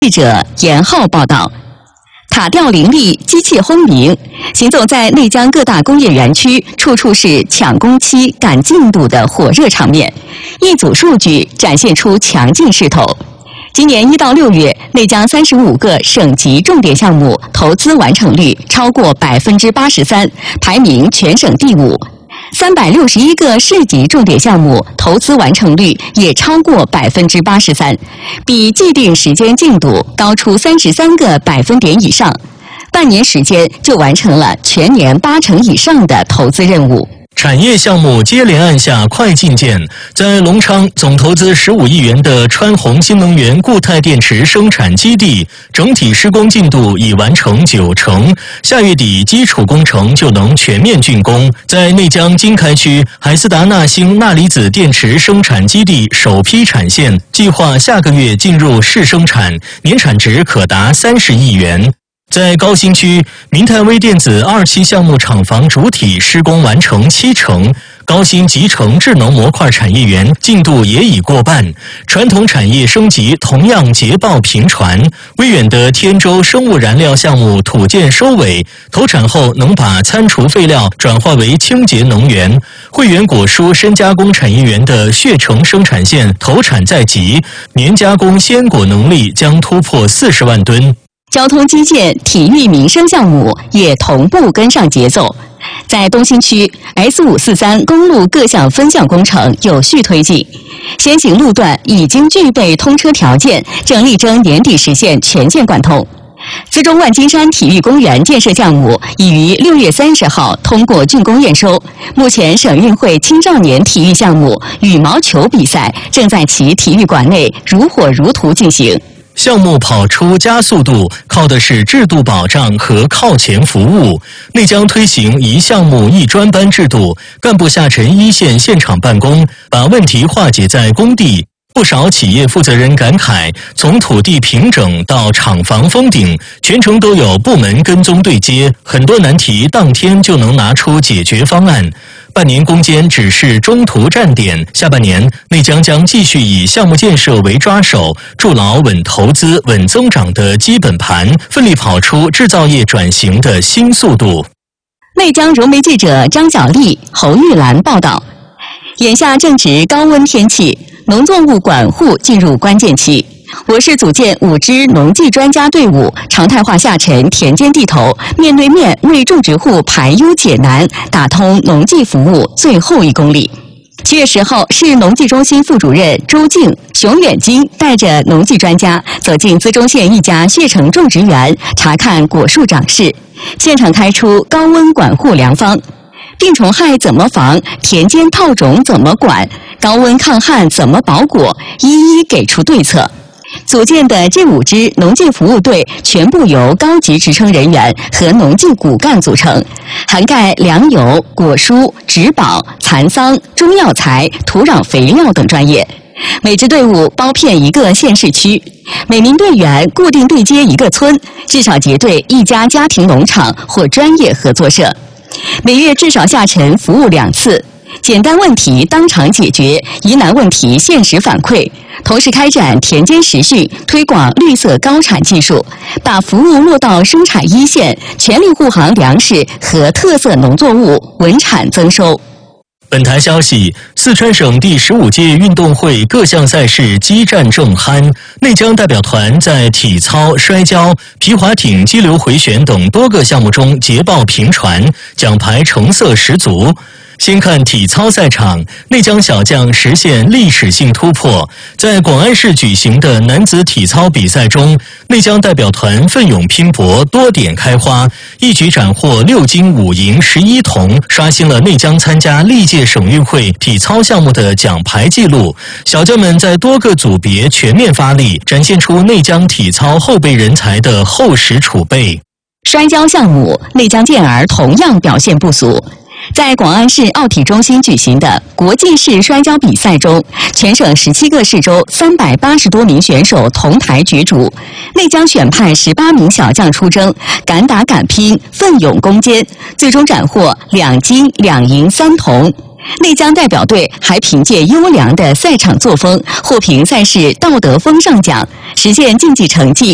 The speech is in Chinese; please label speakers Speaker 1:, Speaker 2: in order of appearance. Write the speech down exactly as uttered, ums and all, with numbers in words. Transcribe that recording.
Speaker 1: 记者严浩报道。塔吊林立，机器轰鸣，行走在内江各大工业园区，处处是抢工期、赶进度的火热场面。一组数据展现出强劲势头。今年一到六月，内江三十五个省级重点项目投资完成率超过百分之八十三，排名全省第五。三百六十一个市级重点项目投资完成率也超过百分之八十三，比既定时间进度高出三十三个百分点以上。半年时间就完成了全年八成以上的投资任务。
Speaker 2: 产业项目接连按下快进键，在隆昌总投资十五亿元的川弘新能源固态电池生产基地，整体施工进度已完成九成，下月底基础工程就能全面竣工。在内江经开区海思达钠锌钠离子电池生产基地首批产线，计划下个月进入试生产，年产值可达三十亿元。在高新区，民泰微电子二期项目厂房主体施工完成七成，高新集成智能模块产业园进度也已过半，传统产业升级同样捷报频传。威远的天舟生物燃料项目土建收尾，投产后能把餐厨废料转化为清洁能源。汇源果蔬深加工产业园的血橙生产线投产在即，年加工鲜果能力将突破四十万吨。
Speaker 1: 交通基建、体育民生项目也同步跟上节奏。在东新区 S 五四三公路各项分项工程有序推进，先行路段已经具备通车条件，正力争年底实现全线贯通。资中万金山体育公园建设项目已于六月三十号通过竣工验收，目前省运会青少年体育项目羽毛球比赛正在其体育馆内如火如荼进行。
Speaker 2: 项目跑出加速度，靠的是制度保障和靠前服务。内江推行一项目一专班制度，干部下沉一线现场办公，把问题化解在工地。不少企业负责人感慨，从土地平整到厂房封顶，全程都有部门跟踪对接，很多难题当天就能拿出解决方案。半年攻坚只是中途站点，下半年内江将继续以项目建设为抓手，筑牢稳投资、稳增长的基本盘，奋力跑出制造业转型的新速度。
Speaker 1: 内江融媒记者张小丽、侯玉兰报道。眼下正值高温天气，农作物管护进入关键期。我市组建五支农技专家队伍，常态化下沉田间地头，面对面为种植户排忧解难，打通农技服务最后一公里。七月十号，市农技中心副主任周静、熊远金带着农技专家走进资中县一家血橙种植园，查看果树长势，现场开出高温管护良方。病虫害怎么防？田间套种怎么管？高温抗旱怎么保果？一一给出对策。组建的这五支农技服务队全部由高级职称人员和农技骨干组成，涵盖粮油、果蔬、植保、蚕桑、中药材、土壤肥料等专业。每支队伍包遍一个县市区，每名队员固定对接一个村，至少结对一家家庭农场或专业合作社。每月至少下沉服务两次，简单问题当场解决，疑难问题限时反馈。同时开展田间实训，推广绿色高产技术，把服务落到生产一线，全力护航粮食和特色农作物稳产增收。
Speaker 2: 本台消息，四川省第十五届运动会各项赛事激战正酣，内江代表团在体操、摔跤、皮划艇、激流回旋等多个项目中捷报频传，奖牌成色十足。先看体操赛场，内江小将实现历史性突破。在广安市举行的男子体操比赛中，内江代表团奋勇拼搏，多点开花，一举斩获六金五银十一铜，刷新了内江参加历届省运会体操项目的奖牌纪录。小将们在多个组别全面发力，展现出内江体操后备人才的厚实储备。
Speaker 1: 摔跤项目，内江健儿同样表现不俗。在广安市奥体中心举行的国际市摔跤比赛中，全省十七个市州三百八十多名选手同台角逐，内江选派十八名小将出征，敢打敢拼，奋勇攻坚，最终斩获两金两银三铜。内江代表队还凭借优良的赛场作风，获评赛事道德风尚奖，实现竞技成绩